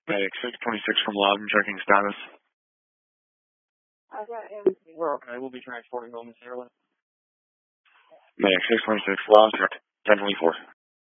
Medic 626 from Loudon, checking status. We're okay. We'll be transporting home this airline. Medic 626, Loudon, 1024.